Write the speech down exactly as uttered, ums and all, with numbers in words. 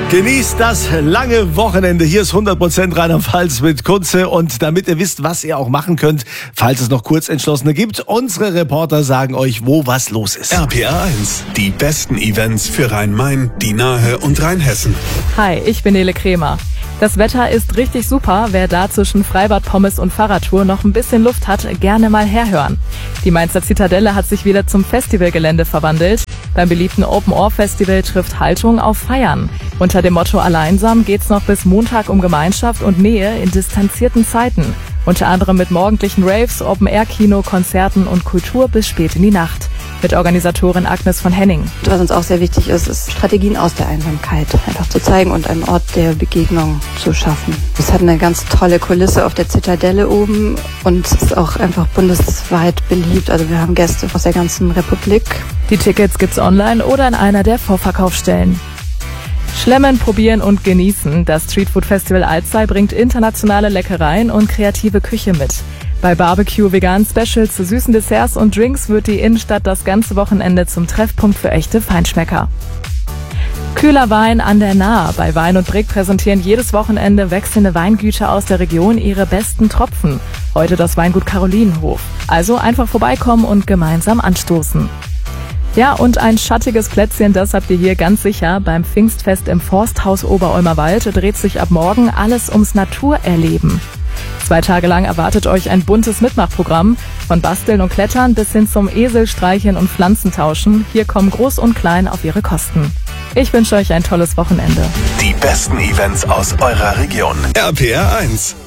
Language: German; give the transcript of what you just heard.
Genießt das lange Wochenende. Hier ist hundert Prozent Rheinland-Pfalz mit Kunze. Und damit ihr wisst, was ihr auch machen könnt, falls es noch Kurzentschlossene gibt, unsere Reporter sagen euch, wo was los ist. R P R eins, die besten Events für Rhein-Main, die Nahe und Rheinhessen. Hi, ich bin Nele Kremer. Das Wetter ist richtig super. Wer da zwischen Freibad, Pommes und Fahrradtour noch ein bisschen Luft hat, gerne mal herhören. Die Mainzer Zitadelle hat sich wieder zum Festivalgelände verwandelt. Beim beliebten Open-Ohr-Festival trifft Haltung auf Feiern. Unter dem Motto Alleinsam geht's noch bis Montag um Gemeinschaft und Nähe in distanzierten Zeiten. Unter anderem mit morgendlichen Raves, Open-Air-Kino, Konzerten und Kultur bis spät in die Nacht. Mit Organisatorin Agnes von Henning. Was uns auch sehr wichtig ist, ist Strategien aus der Einsamkeit einfach zu zeigen und einen Ort der Begegnung zu schaffen. Es hat eine ganz tolle Kulisse auf der Zitadelle oben und ist auch einfach bundesweit beliebt. Also wir haben Gäste aus der ganzen Republik. Die Tickets gibt's online oder in einer der Vorverkaufsstellen. Schlemmen, probieren und genießen. Das Streetfood Festival Alzey bringt internationale Leckereien und kreative Küche mit. Bei Barbecue, veganen Specials, süßen Desserts und Drinks wird die Innenstadt das ganze Wochenende zum Treffpunkt für echte Feinschmecker. Kühler Wein an der Nahe. Bei Wein und Brick präsentieren jedes Wochenende wechselnde Weingüter aus der Region ihre besten Tropfen. Heute das Weingut Karolinenhof. Also einfach vorbeikommen und gemeinsam anstoßen. Ja, und ein schattiges Plätzchen, das habt ihr hier ganz sicher. Beim Pfingstfest im Forsthaus Oberolmerwald dreht sich ab morgen alles ums Naturerleben. Zwei Tage lang erwartet euch ein buntes Mitmachprogramm. Von Basteln und Klettern bis hin zum Eselstreicheln und Pflanzentauschen. Hier kommen Groß und Klein auf ihre Kosten. Ich wünsche euch ein tolles Wochenende. Die besten Events aus eurer Region. R P R eins.